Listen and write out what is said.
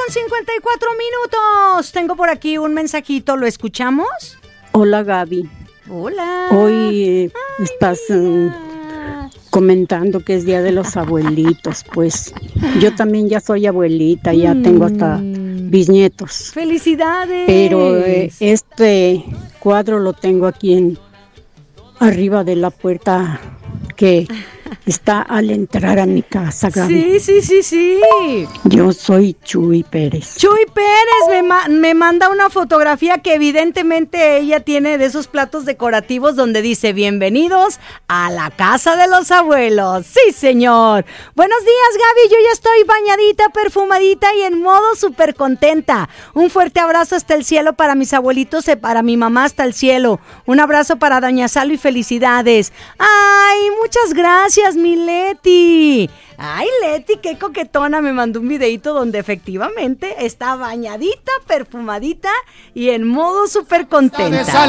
8:54. Tengo por aquí un mensajito, ¿lo escuchamos? Hola, Gaby. Hola. Hoy estás comentando que es Día de los Abuelitos. Pues yo también ya soy abuelita, ya tengo hasta bisnietos. ¡Felicidades! Pero este cuadro lo tengo aquí arriba de la puerta que está al entrar a mi casa, Gaby. Sí. Yo soy Chuy Pérez. Chuy Pérez me manda una fotografía que evidentemente ella tiene de esos platos decorativos donde dice: bienvenidos a la casa de los abuelos. Sí, señor. Buenos días, Gaby. Yo ya estoy bañadita, perfumadita y en modo súper contenta. Un fuerte abrazo hasta el cielo para mis abuelitos y para mi mamá hasta el cielo. Un abrazo para doña Salo y felicidades. ¡Ay, muchas gracias, mi Leti! Ay, Leti, qué coquetona, me mandó un videito donde efectivamente está bañadita, perfumadita y en modo súper contenta.